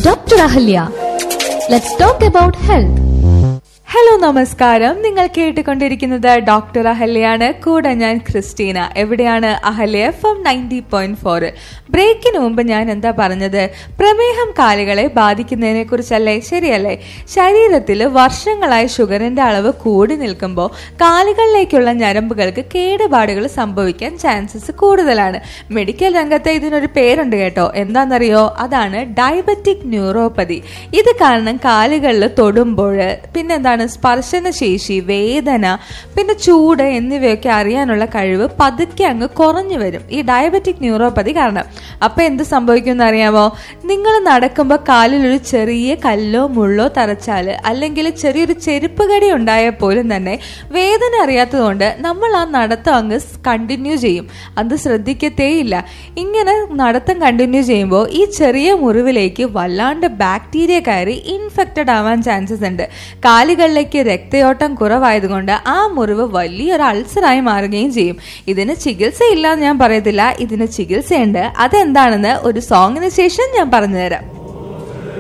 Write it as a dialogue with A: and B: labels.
A: Dr. Ahalya. Let's talk about health.
B: Hello നമസ്കാരം. നിങ്ങൾ കേട്ടുകൊണ്ടിരിക്കുന്നത് ഡോക്ടർ അഹല്യാണ്. കൂടെ ഞാൻ ക്രിസ്റ്റീന. എവിടെയാണ് അഹല്യ FM 90.4. ബ്രേക്കിന് മുമ്പ് ഞാൻ എന്താ പറഞ്ഞത്? പ്രമേഹം കാലുകളെ ബാധിക്കുന്നതിനെ കുറിച്ചല്ലേ? ശരിയല്ലേ? ശരീരത്തിൽ വർഷങ്ങളായി ഷുഗറിന്റെ അളവ് കൂടി നിൽക്കുമ്പോൾ കാലുകളിലേക്കുള്ള ഞരമ്പുകൾക്ക് കേടുപാടുകൾ സംഭവിക്കാൻ ചാൻസസ് കൂടുതലാണ്. മെഡിക്കൽ രംഗത്ത് ഇതിനൊരു പേരുണ്ട് കേട്ടോ. എന്താണെന്നറിയോ? അതാണ് ഡയബറ്റിക് ന്യൂറോപ്പതി. ഇത് കാരണം കാലുകളിൽ തൊടുമ്പോൾ പിന്നെന്താണ്, സ്പർശനശേഷി, വേദന, പിന്നെ ചൂട് എന്നിവയൊക്കെ അറിയാനുള്ള കഴിവ് പതുക്കെ അങ്ങ് കുറഞ്ഞു വരും ഈ ഡയബറ്റിക് ന്യൂറോപ്പതി കാരണം. അപ്പൊ എന്ത് സംഭവിക്കും എന്നറിയാമോ? നിങ്ങൾ നടക്കുമ്പോൾ കാലിൽ ഒരു ചെറിയ കല്ലോ മുള്ളോ തറച്ചാല്, അല്ലെങ്കിൽ ചെറിയൊരു ചെരുപ്പ് കടി ഉണ്ടായാൽ പോലും തന്നെ വേദന അറിയാത്തതുകൊണ്ട് നമ്മൾ ആ നടത്തം അങ്ങ് കണ്ടിന്യൂ ചെയ്യും. അത് ശ്രദ്ധിക്കത്തേയില്ല. ഇങ്ങനെ നടത്തം കണ്ടിന്യൂ ചെയ്യുമ്പോൾ ഈ ചെറിയ മുറിവിലേക്ക് വല്ലാണ്ട് ബാക്ടീരിയ കയറി ഇൻഫെക്റ്റഡ് ആവാൻ ചാൻസസ് ഉണ്ട്. കാലുകളിലേക്ക് രക്തയോട്ടം കുറവായതുകൊണ്ട് ആ മുറിവ് വലിയൊരു അൾസറായി മാറുകയും ചെയ്യും. ഇതിന് ചികിത്സയില്ല എന്ന് ഞാൻ പറയത്തില്ല, ഇതിന് ചികിത്സയുണ്ട്. അതെന്താണെന്ന് ഒരു സോങ്ങിന് ശേഷം ഞാൻ പറഞ്ഞുതരാം.